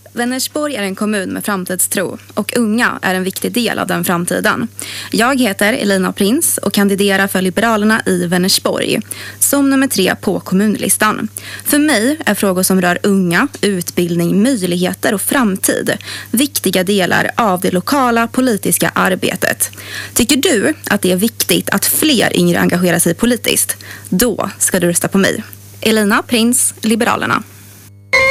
Vänersborg är en kommun med framtidstro och unga är en viktig del av den framtiden. Jag heter Elina Prins och kandiderar för Liberalerna i Vänersborg som nummer 3 på kommunlistan. För mig är frågor som rör unga, utbildning, möjligheter och framtid viktiga delar av det lokala politiska arbetet. Tycker du att det är viktigt att fler yngre engagerar sig politiskt? Då ska du rösta på mig. Elina Prins, Liberalerna.